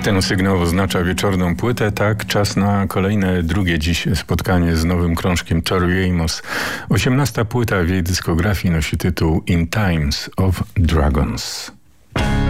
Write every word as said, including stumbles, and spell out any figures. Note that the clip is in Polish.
Ten sygnał oznacza wieczorną płytę. Tak, czas na kolejne, drugie dziś spotkanie z nowym krążkiem Tori Amos. Osiemnasta płyta w jej dyskografii nosi tytuł In Times of Dragons.